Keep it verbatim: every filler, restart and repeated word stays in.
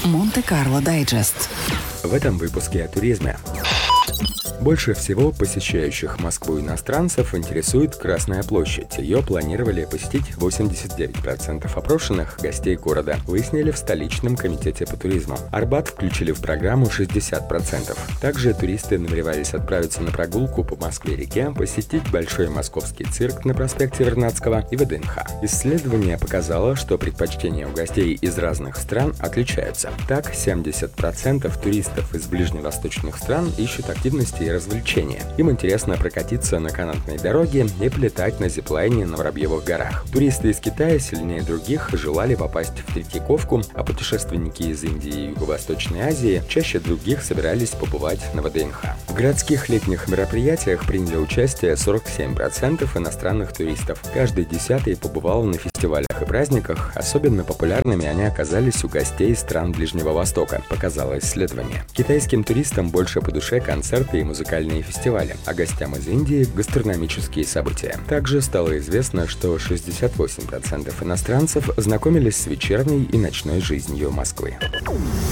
Монте-Карло Дайджест. В этом выпуске о туризме. Больше всего посещающих Москву иностранцев интересует Красная площадь. Ее планировали посетить восемьдесят девять процентов опрошенных гостей города, выяснили в столичном комитете по туризму. Арбат включили в программу шестьдесят процентов. Также туристы намеревались отправиться на прогулку по Москве-реке, посетить Большой московский цирк на проспекте Вернадского и ВДНХ. Исследование показало, что предпочтения у гостей из разных стран отличаются. Так, семьдесят процентов туристов из ближневосточных стран ищут активности и развлечения. Им интересно прокатиться на канатной дороге и полетать на зиплайне на Воробьевых горах. Туристы из Китая сильнее других желали попасть в Третьяковку, а путешественники из Индии и Юго-Восточной Азии чаще других собирались побывать на ВДНХ. В городских летних мероприятиях приняли участие сорок семь процентов иностранных туристов. Каждый десятый побывал на фестивалях и праздниках. Особенно популярными они оказались у гостей стран Ближнего Востока, показало исследование. Китайским туристам больше по душе концерты и музыкальные фестивали, а гостям из Индии – гастрономические события. Также стало известно, что шестьдесят восемь процентов иностранцев знакомились с вечерней и ночной жизнью Москвы.